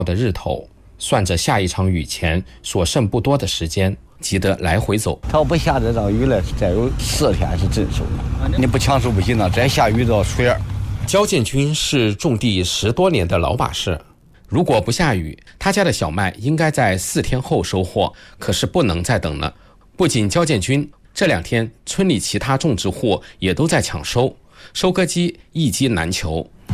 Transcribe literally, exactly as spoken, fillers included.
的日头，算着下一场雨前所剩不多的时间，急得来回走。 他要不下这场雨了，再有四天是真收了。你不抢收不行了，再下雨到水儿。 焦建军是种地十多年的老把式，如果不下雨，他家的小麦应该在四天后收获，可是不能再等了。不仅焦建军，这两天村里其他种植户也都在抢收，收割机一机难求。